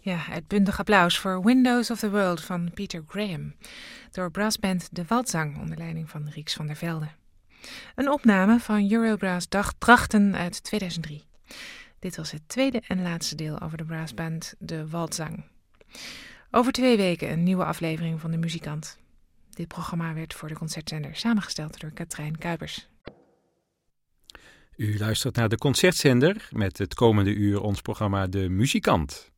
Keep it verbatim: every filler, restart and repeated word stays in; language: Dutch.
Ja, uitbundig applaus voor Windows of the World van Peter Graham. Door brassband De Waldzang onder leiding van Rieks van der Velde. Een opname van Eurobrass Dagdrachten uit tweeduizend drie. Dit was het tweede en laatste deel over de brassband De Waldzang. Over twee weken een nieuwe aflevering van De Muzikant. Dit programma werd voor de Concertzender samengesteld door Katrijn Kuipers. U luistert naar de Concertzender met het komende uur ons programma De Muzikant.